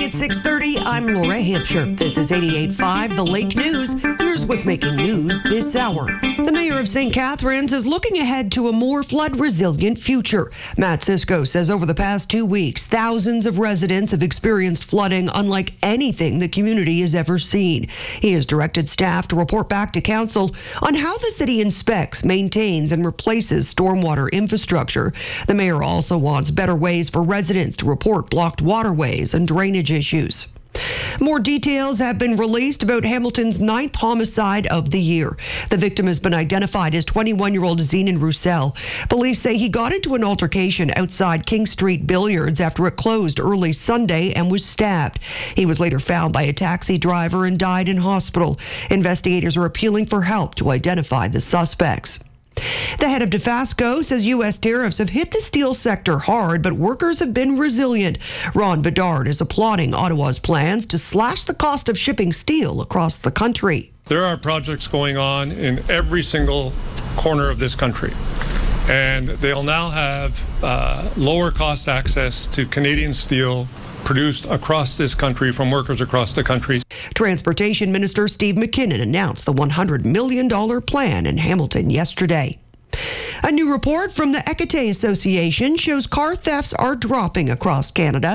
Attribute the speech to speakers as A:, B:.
A: at 6:30, I'm Laura Hampshire. This is 88.5 The Lake News. Here's what's making news this hour. The mayor of St. Catharines is looking ahead to a more flood-resilient future. Matt Cisco says over the past 2 weeks, thousands of residents have experienced flooding unlike anything the community has ever seen. He has directed staff to report back to council on how the city inspects, maintains, and replaces stormwater infrastructure. The mayor also wants better ways for residents to report blocked waterways and drainage issues. More details have been released about Hamilton's 9th homicide of the year. The victim has been identified as 21-year-old Zenon Roussel. Police say he got into an altercation outside King Street Billiards after it closed early Sunday and was stabbed. He was later found by a taxi driver and died in hospital. Investigators are appealing for help to identify the suspects. The head of Dofasco says U.S. tariffs have hit the steel sector hard, but workers have been resilient. Ron Bedard is applauding Ottawa's plans to slash the cost of shipping steel across the country.
B: There are projects going on in every single corner of this country, and they'll now have lower cost access to Canadian steel produced across this country from workers across the country.
A: Transportation Minister Steve McKinnon announced the $100 million plan in Hamilton yesterday. A new report from the Ekate Association shows car thefts are dropping across Canada.